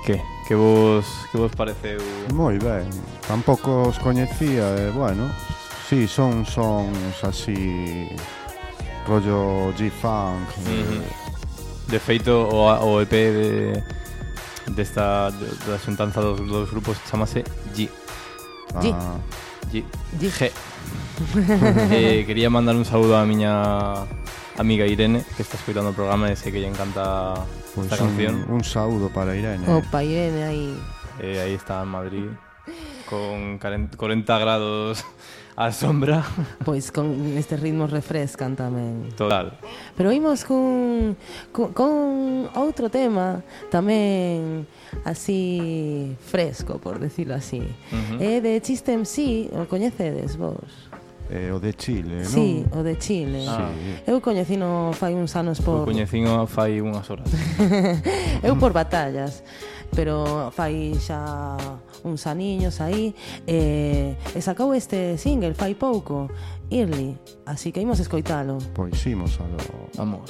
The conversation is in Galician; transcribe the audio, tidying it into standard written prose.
Que vos pareceu? Moi ben, tampouco os coñecía, bueno, sí, son así rollo G-Funk. De feito, o EP desta xuntanza dos grupos chamase G. G. Quería mandar un saúdo a miña amiga Irene, que está escoitando o programa e sei que lle encanta esta canción. Un saúdo para Irene. Opa, Irene, aí. Aí está en Madrid, con 40 grados á sombra. Pois con estes ritmos refrescan tamén. Total. Pero imos con outro tema tamén así fresco, por decirlo así. É de Chiste MC, o coñecedes vos? O de Chile, non? Sí, o de Chile. Eu coñecino fai uns anos por... Eu coñecino fai unhas horas. Eu por batallas, pero fai xa uns aniños aí e sacou este single fai pouco, Early, así que imos escoitalo. Pois imos a lo... Vamos.